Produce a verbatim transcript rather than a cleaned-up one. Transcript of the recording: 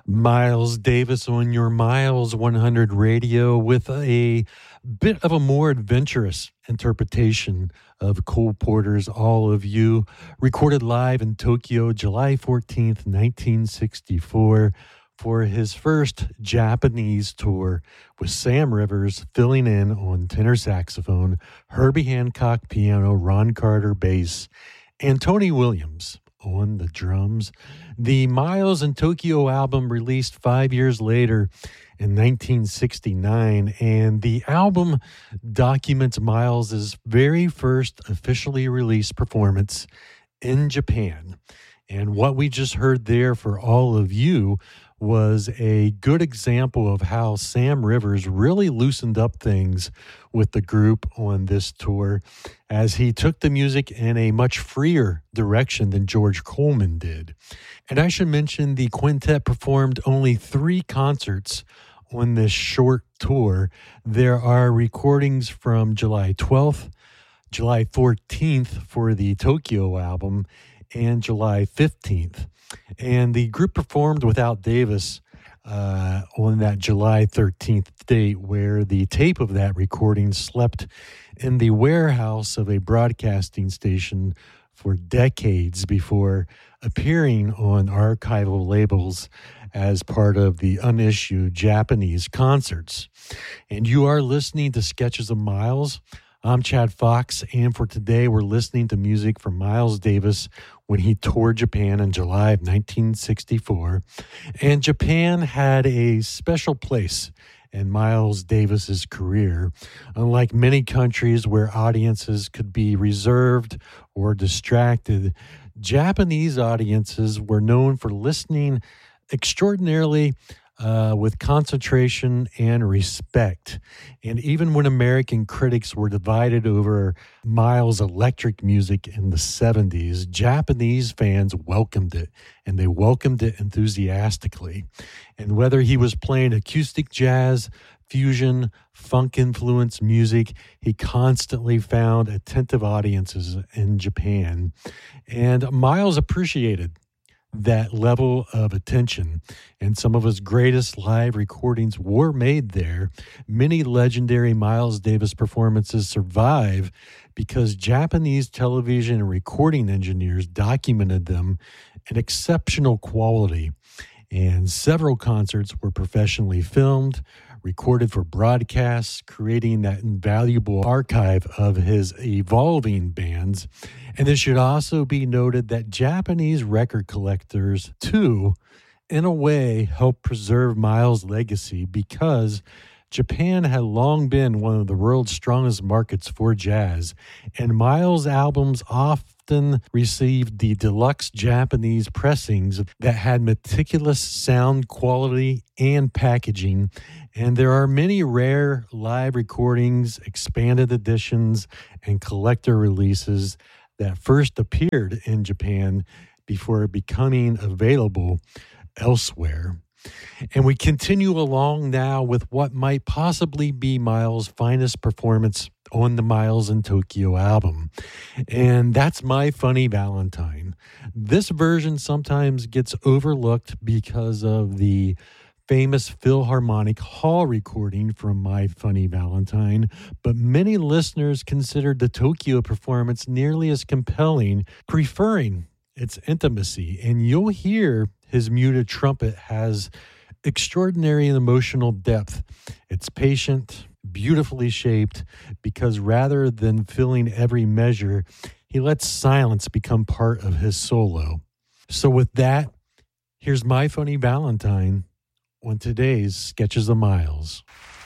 Miles Davis on your Miles one hundred radio with a bit of a more adventurous interpretation of Cole Porter's All of You, recorded live in Tokyo, July fourteenth, nineteen sixty-four, for his first Japanese tour, with Sam Rivers filling in on tenor saxophone, Herbie Hancock piano, Ron Carter bass, and Tony Williams on the drums. The Miles in Tokyo album released five years later in nineteen sixty-nine, and the album documents Miles's very first officially released performance in Japan. And what we just heard there for All of You was a good example of how Sam Rivers really loosened up things with the group on this tour, as he took the music in a much freer direction than George Coleman did. And I should mention the quintet performed only three concerts on this short tour. There are recordings from July twelfth, July fourteenth for the Tokyo album, and July fifteenth. And the group performed without Davis uh, on that July thirteenth date, where the tape of that recording slept in the warehouse of a broadcasting station for decades before appearing on archival labels as part of the unissued Japanese concerts. And you are listening to Sketches of Miles. I'm Chad Fox, and for today, we're listening to music from Miles Davis when he toured Japan in July of nineteen sixty-four. And Japan had a special place in Miles Davis's career. Unlike many countries where audiences could be reserved or distracted, Japanese audiences were known for listening extraordinarily Uh, with concentration and respect. And even when American critics were divided over Miles' electric music in the seventies, Japanese fans welcomed it, and they welcomed it enthusiastically. And whether he was playing acoustic jazz, fusion, funk-influenced music, he constantly found attentive audiences in Japan. And Miles appreciated that level of attention, and some of his greatest live recordings were made there. Many legendary Miles Davis performances survive because Japanese television and recording engineers documented them in exceptional quality, and several concerts were professionally filmed, recorded for broadcasts, creating that invaluable archive of his evolving bands. And it should also be noted that Japanese record collectors, too, in a way, helped preserve Miles' legacy, because Japan had long been one of the world's strongest markets for jazz, and Miles' albums often received the deluxe Japanese pressings that had meticulous sound quality and packaging. And there are many rare live recordings, expanded editions, and collector releases that first appeared in Japan before becoming available elsewhere. And we continue along now with what might possibly be Miles' finest performance on the Miles in Tokyo album. And that's My Funny Valentine. This version sometimes gets overlooked because of the famous Philharmonic Hall recording from My Funny Valentine, but many listeners considered the Tokyo performance nearly as compelling, preferring its intimacy. And you'll hear his muted trumpet has extraordinary emotional depth. It's patient, beautifully shaped, because rather than filling every measure, he lets silence become part of his solo. So with that, here's My Funny Valentine on today's Sketches of Miles.